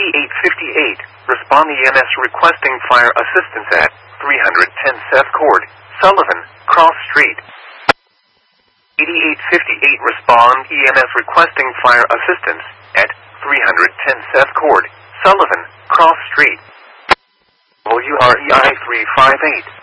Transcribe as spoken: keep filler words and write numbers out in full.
eighty-eight fifty-eight, respond E M S requesting fire assistance at three ten Seth Court, Sullivan, Cross Street. eighty-eight fifty-eight, respond E M S requesting fire assistance at three ten Seth Court, Sullivan, Cross Street. W R E I three five eight.